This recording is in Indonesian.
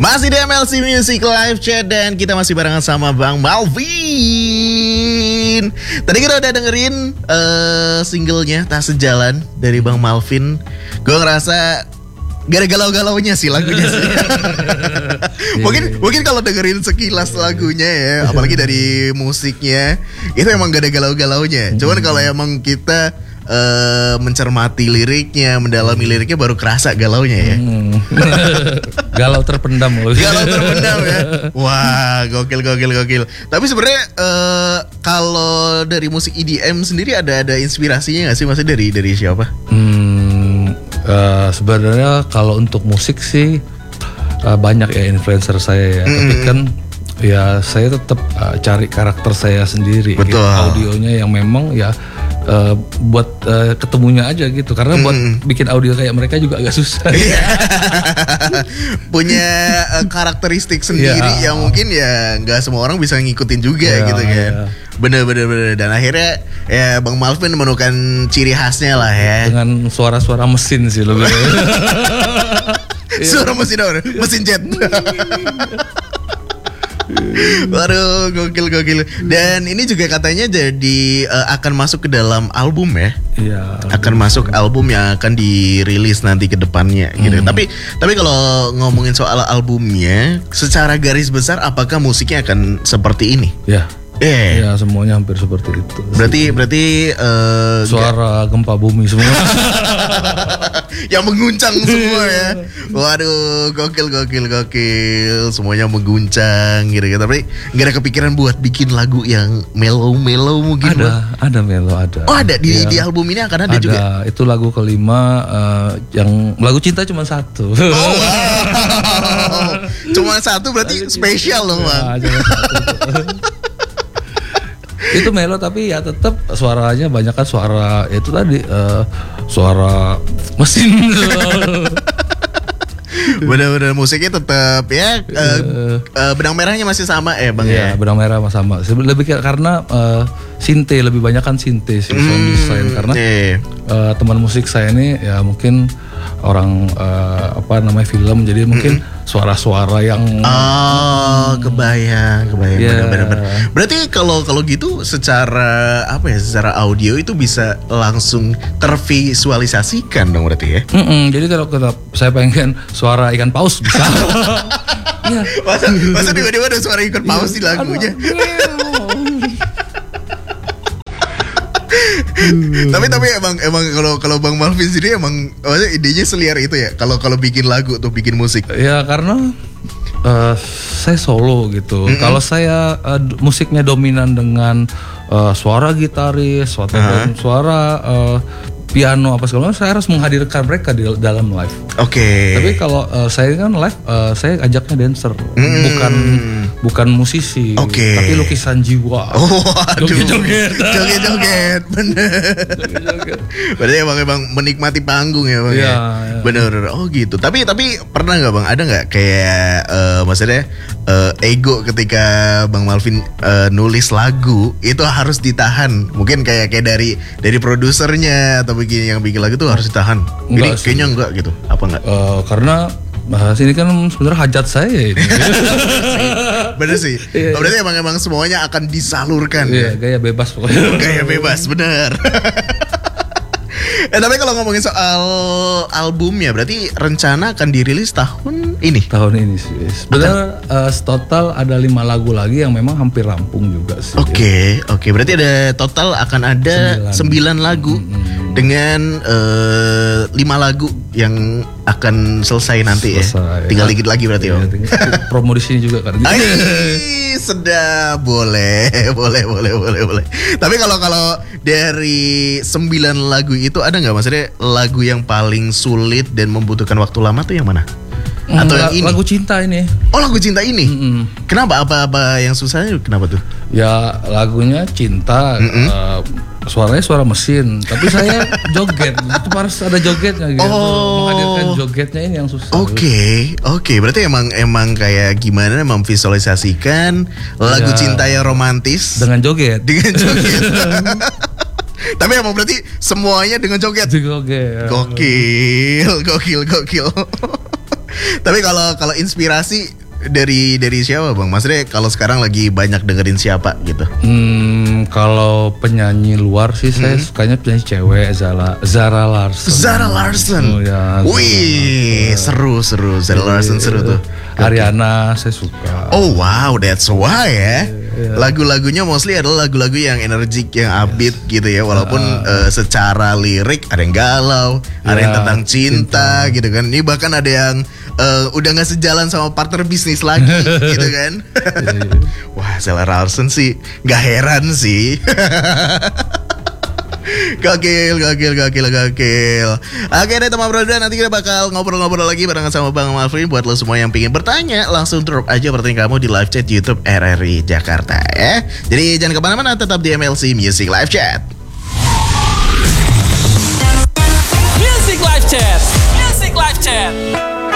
Masih di MLC Music Live Chat dan kita masih barengan sama Bang Malvin. Tadi kita udah dengerin singlenya Tak Sejalan dari Bang Malvin. Gue ngerasa gak ada galau-galaunya sih lagunya sih. Mungkin kalau dengerin sekilas lagunya ya, apalagi dari musiknya, itu emang gak ada galau-galaunya. Cuman kalau emang kita mencermati liriknya, mendalami liriknya, baru kerasa galaunya ya. Galau terpendam loh. Galau terpendam ya. Wah, gokil. Tapi sebenarnya kalau dari musik EDM sendiri ada inspirasinya nggak sih? Maksudnya dari siapa? Sebenarnya kalau untuk musik sih banyak ya influencer saya ya. Tapi kan ya saya tetap cari karakter saya sendiri. Betul. Gitu. Audionya yang memang ya buat ketemunya aja gitu. Karena buat bikin audio kayak mereka juga agak susah. Punya karakteristik sendiri yang mungkin ya nggak semua orang bisa ngikutin juga gitu kan. Bener. Dan akhirnya ya Bang Malvin menemukan ciri khasnya lah ya. Dengan suara-suara mesin sih lebih. Suara mesin apa? Mesin jet. Waduh, gokil. Dan ini juga katanya jadi akan masuk ke dalam album ya. Iya. Akan masuk album yang akan dirilis nanti ke depannya gitu. Tapi kalau ngomongin soal albumnya, secara garis besar apakah musiknya akan seperti ini? Ya. Ya, semuanya hampir seperti itu. Berarti suara gempa bumi semua. yang mengguncang semua ya. Waduh, gokil. Semuanya mengguncang gitu. Tapi gak ada kepikiran buat bikin lagu yang mellow mungkin? Ada mellow, ada. Oh, ada di album ini akan ada juga. Itu lagu kelima, yang lagu cinta cuma satu. Oh, wow. Cuma satu berarti spesial loh, Bang. Itu melo tapi ya tetap suaranya banyak kan suara itu tadi suara mesin. Bener-bener musiknya tetap ya benang merahnya masih sama Bang ya. Benang merah sama. Lebih karena sinte, lebih banyak kan sinte sih sound design karena teman musik saya ini ya mungkin orang film, jadi mungkin suara-suara yang kebayang benar. Berarti kalau gitu secara secara audio itu bisa langsung tervisualisasikan dong berarti ya. Jadi kalau saya pengen suara ikan paus bisa. Iya. Masa tiba-tiba ada suara ikan paus di lagunya. Tapi emang kalau Bang Malvin sendiri emang maksudnya idenya seliar itu ya kalau bikin lagu atau bikin musik. Ya karena saya solo gitu. Kalau saya musiknya dominan dengan suara gitaris, suara piano apa segala macam, saya harus menghadirkan mereka di dalam live. Oke. Tapi kalau saya kan live, saya ajaknya dancer, bukan musisi, tapi lukisan jiwa. Oh, joget, bener. Berarti emang menikmati panggung ya, Bang. Iya. Bener. Oh gitu. Tapi pernah nggak, Bang? Ada nggak kayak maksudnya ego ketika Bang Malvin nulis lagu itu harus ditahan? Mungkin kayak dari produsernya atau yang bikin lagu tuh harus ditahan. Ini kayaknya enggak gitu. Apa enggak? Karena ini kan sebenarnya hajat saya ini. Bener sih. Berarti emang semuanya akan disalurkan. Iya, gaya bebas pokoknya. Gaya bebas, bener. Tapi kalau ngomongin soal albumnya, berarti rencana akan dirilis tahun ini? Tahun ini sih. Sebenarnya total ada 5 lagu lagi yang memang hampir rampung juga sih. Oke. Berarti ada total akan ada 9 lagu dengan 5 lagu yang akan selesai nanti ya. Tinggal dikit lagi berarti ya. Promo di sini juga kan. Sedap, boleh. Tapi kalau dari 9 lagu itu ada nggak maksudnya lagu yang paling sulit dan membutuhkan waktu lama tuh yang mana? Atau yang ini? Lagu cinta ini. Oh, lagu cinta ini. Kenapa? Apa yang susahnya? Kenapa tuh? Ya lagunya cinta. Suaranya suara mesin, tapi saya joget, itu harus ada jogetnya gitu. Menghadirkan jogetnya ini yang susah. Oke. Berarti emang kayak gimana memvisualisasikan lagu cinta yang romantis dengan joget. Tapi emang berarti semuanya dengan joget. Joget. Gokil. Tapi kalau inspirasi dari siapa bang? Maksudnya kalau sekarang lagi banyak dengerin siapa gitu? Kalau penyanyi luar sih saya sukanya penyanyi cewek Zara Larsson. Zara Larsson. Oh, ya, Wih, seru. Zara Larsson seru tuh. Ariana saya suka. Oh wow, that's why ya. Lagu-lagunya mostly adalah lagu-lagu yang energik, yang upbeat gitu ya. Walaupun secara lirik ada yang galau, ada yang tentang cinta gitu kan. Ini bahkan ada yang udah nggak sejalan sama partner bisnis lagi gitu kan. Wah, Zara Larsson sih nggak heran sih. Gokil. Oke deh teman Broda, nanti kita bakal ngobrol-ngobrol lagi barengan sama Bang Malvin. Buat lo semua yang pengen bertanya, langsung drop aja pertanyaan kamu di live chat YouTube RRI Jakarta ya. Jadi jangan kemana-mana, tetap di MLC Music Live Chat. Music Live Chat.